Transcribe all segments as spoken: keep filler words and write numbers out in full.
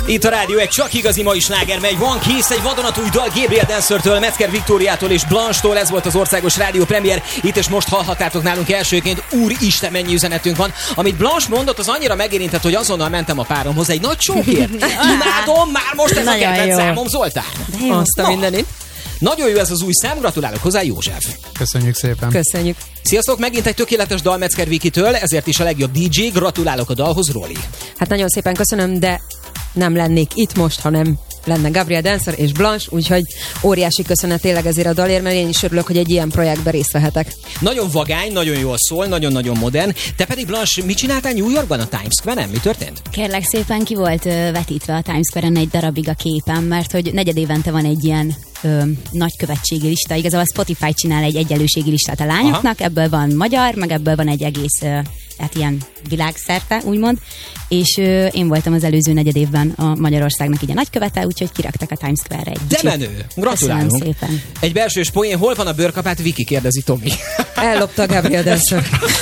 Itt a rádió egy csak igazi mai sláger megy. Van kész egy vadonatúj dal Gabriel Dancertől, Metzger Viktóriától és Blanche-tól. Ez volt az országos rádió premier. Itt és most hallhattátok nálunk elsőként. Úristen, mennyi üzenetünk van. Amit Blanche mondott, az annyira megérintett, hogy azonnal mentem a páromhoz egy nagy csókért. Imádom, már most ez a kedvenc számom, Zoltán. Azt a mindenit. Nagyon jó ez az új szám, gratulálok hozzá, József. Köszönjük szépen. Köszönjük. Sziasztok, megint egy tökéletes dal Metzger Vikitől, ezért is a legjobb dé dzsé. Gratulálok a dalhoz, Roli. Hát nagyon szépen köszönöm, de nem lennék itt most, hanem lenne Gabriel Dancer és Blanche, úgyhogy óriási köszönet tényleg ezért a dalért, mert én is örülök, hogy egy ilyen projektben részt vehetek. Nagyon vagány, nagyon jól szól, nagyon-nagyon modern. Te pedig, Blanche, mit csináltál New Yorkban, a Times Square-en? Mi történt? Kérlek szépen, ki volt ö, vetítve a Times Square-en egy darabig a képem, mert hogy negyedévente van egy ilyen ö, nagykövetségi lista. Igazából a Spotify csinál egy egyenlőségi listát a lányoknak, aha, ebből van magyar, meg ebből van egy egész ö, hát ilyen világszerte, úgymond, és ö, én voltam az előző negyed évben a Magyarországnak így a nagykövete, úgyhogy kiraktak a Times Square-re egy De menő! Gratulálunk! Köszönöm szépen. Egy belsős poén, hol van a bőrkapát, Viki, kérdezi Tomi. Ellopta a Gabriel Dancer.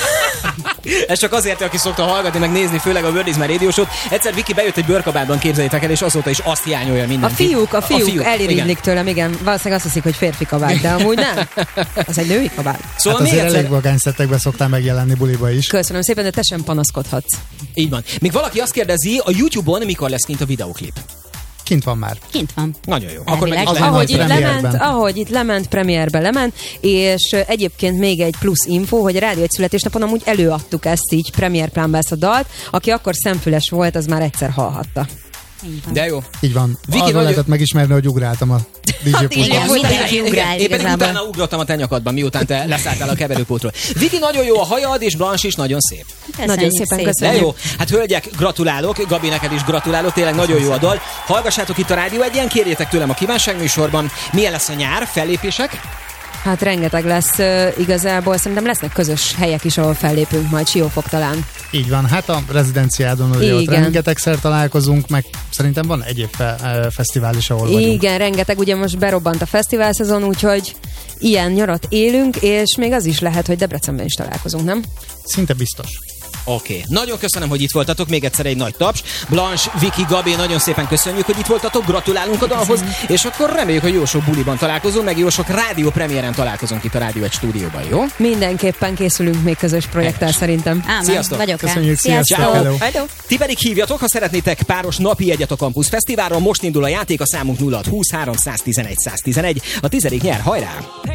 Ez csak azért, aki szokta hallgatni, meg nézni, főleg a World is My Radio Show-t. Egyszer Viki bejött egy bőrkabátban, képzeljétek el, és azóta is azt hiányolja mindenki. A fiúk, a fiúk, a fiúk elirigylik tőlem, igen. Valószínűleg azt hiszik, hogy férfi kabát, de amúgy nem. Az egy női kabát. Szóval hát még azért egyszer... elég vagány szettekben szoktál megjelenni buliba is. Köszönöm szépen, de te sem panaszkodhatsz. Így van. Még valaki azt kérdezi, a YouTube-on mikor lesz kint a videóklip? Kint van már. Kint van. Nagyon jó. Akkor meg az ahogy itt, premierben. lement, ahogy itt lement, premierbe lement, és egyébként még egy plusz info, hogy a Rádió egy születésnapon amúgy előadtuk ezt így premierplánba ezt a dalt, aki akkor szemfüles volt, az már egyszer hallhatta. De jó. Így van. Viki Arra nagyon... lehetett megismerni, hogy ugráltam a dé dzsé igen, pultban. mindenki ugrál Én pedig igazából. utána ugrottam a te nyakadban, miután te leszálltál a keverőpultról. Viki, nagyon jó a hajad, és Blanche is nagyon szép. Köszönjük Nagyon szépen szépen. köszönjük. De jó. Hát hölgyek, gratulálok, Gabi, neked is gratulálok, tényleg nagyon jó a dal. Hallgassátok itt a Rádió Egyen, kérjétek tőlem a kívánságműsorban. Milyen lesz a nyár? Fellépések? Hát rengeteg lesz uh, igazából, szerintem lesznek közös helyek is, ahol fellépünk majd, Siófok talán. Így van, hát a rezidenciádon ugye ott rengetegszer találkozunk, meg szerintem van egyéb fe, uh, fesztivál is, ahol vagyunk. Igen, rengeteg, ugye most berobbant a fesztivál szezon, úgyhogy ilyen nyarat élünk, és még az is lehet, hogy Debrecenben is találkozunk, nem? Szinte biztos. Oké. Okay. Nagyon köszönöm, hogy itt voltatok, még egyszer egy nagy taps. Blanche, Viki, Gabi, nagyon szépen köszönjük, hogy itt voltatok, gratulálunk a dalhoz, és akkor reméljük, hogy jó sok buliban találkozunk, meg jó sok rádió premiéren találkozunk itt a Rádió egy stúdióban, jó? Mindenképpen készülünk még közös projekttel szerintem. Ámen, Sziasztok. vagyok rá. Köszönjük, sziasztok! Ciao. Hello. Hello. Ti pedig hívjatok, ha szeretnétek páros napi jegyet a Campus Fesztiválra. Most indul a játék, a számunk nulla hat húsz háromszáztizenegy száztizenegy. A tizedik nyer, hajrá!